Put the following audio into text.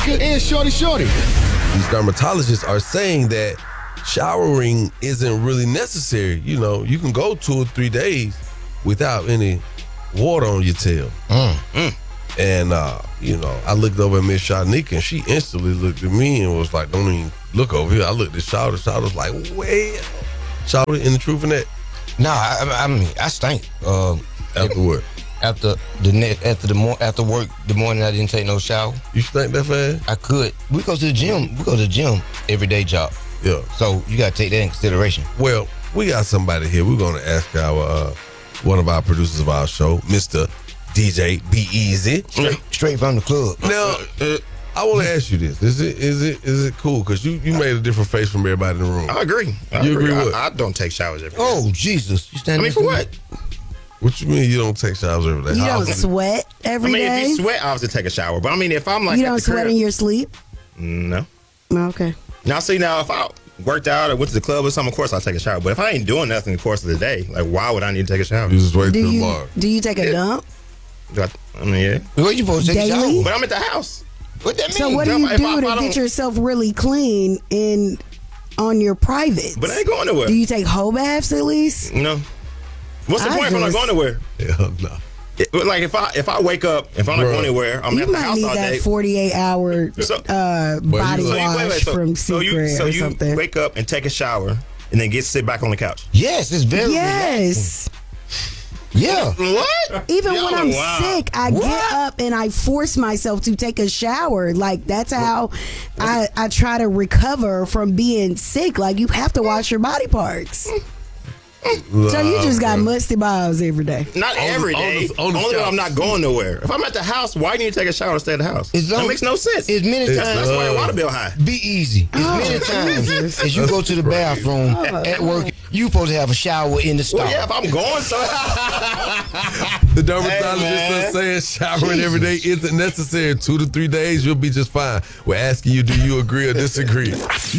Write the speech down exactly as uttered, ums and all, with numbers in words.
Nika and Shorty Shorty. These dermatologists are saying that showering isn't really necessary. You know, you can go two or three days without any water on your tail. Mm, mm. And, uh, you know, I looked over at Miss Shanika, and she instantly looked at me and was like, don't even look over here. I looked at Shawty. Shawty was like, well, Shawty, any truth in that? No, I, I mean, I stink. Uh, After what? After the ne- after the mor- after work, the morning I didn't take no shower. You stink that fast? I could. We go to the gym. We go to the gym every day, job. Yeah. So you got to take that in consideration. Well, we got somebody here. We're going to ask our uh, one of our producers of our show, Mister D J Be Easy, straight, straight from the club. Now, uh, I want to ask you this: Is it is it is it cool? Because you, you made a different face from everybody in the room. I agree. I you agree, agree with? I, I don't take showers every day. Oh Jesus! You I mean, for what? What you mean you don't take showers every day? You How don't often? sweat every I mean, day? if you sweat, I obviously take a shower. But I mean, if I'm like You at don't the sweat crib, in your sleep? no. Okay. Now, see, now if I worked out or went to the club or something, of course I'll take a shower. But if I ain't doing nothing in the course of the day, like why would I need to take a shower? You just wait Do till you tomorrow. do you take a Yeah. dump? Do I, I mean, yeah. Where you supposed to take a Daily? shower? But I'm at the house. What that mean? So what do If you I- if do I- if to I get don't- yourself really clean in on your privates? But I ain't going nowhere. Do you take whole baths at least? No. What's the I point if I'm not just- going nowhere? Hell no. It- like if I if I wake up, if I'm not Bruh. going anywhere, I'm You at the might house need all that day. forty-eight hour So- uh, body you- So you- wash wait, wait, so- from so Secret you, so or you something. wake up and take a shower and then get sit back on the couch. Yes, it's very Yes. Yeah. What? Even Yo, when I'm wow. sick, I What? get up and I force myself to take a shower. Like that's how I, I try to recover from being sick. Like you have to wash your body parts. So you just got musty balls every day. Not On the- every on day. the- on the Only when couch. I'm not going nowhere. If I'm at the house, why do you take a shower and stay at the house? It's that long- makes no sense. As many It's times. That's why uh, your water bill high. Be easy. As many times as you go to the bathroom at work, you supposed to have a shower in the stall. Well, yeah, if I'm going somewhere. The dermatologist Hey, is saying showering every day isn't necessary. Two to three days, you'll be just fine. We're asking you, do you agree or disagree?